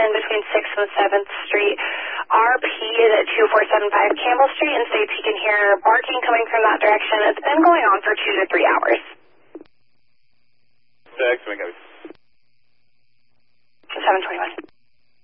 intersection between 6th and 7th Street. RP is at 2475 Campbell Street and states he can hear barking coming from that direction. It's been going on for 2 to 3 hours.